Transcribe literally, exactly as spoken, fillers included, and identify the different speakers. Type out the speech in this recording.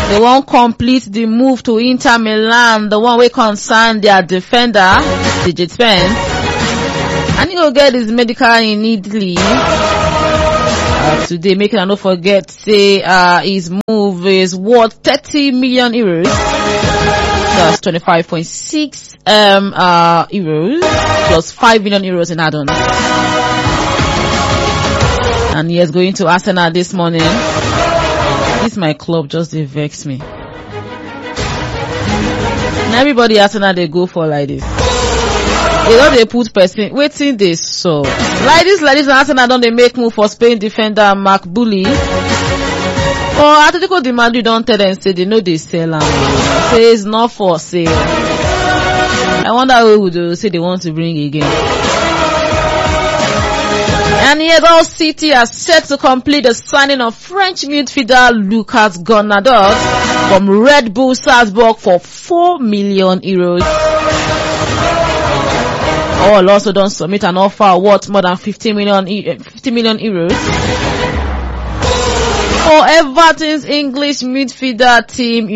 Speaker 1: They won't complete the move to Inter Milan, the one we concern their defender, D J Spence. And he will get his medical in Italy. Uh, today, make it not forget, say, uh, his move is worth thirty million euros. That's twenty-five point six, um, uh, euros. Plus five million euros in add-on. And he is going to Arsenal this morning. This my club just they vex me. And everybody Arsenal they go for like this. They don't they put person waiting this so like this like this Arsenal don't they make move for Spain defender Mark Bully. Or Atletico de Madrid don't tell them say they know they sell and say it's not for sale. I wonder who would say they want to bring again. And yet, all City are set to complete the signing of French midfielder Lucas Gonadot from Red Bull Salzburg for four million euros. All also don't submit an offer worth more than fifty million, fifty million euros. For Everton's English midfielder team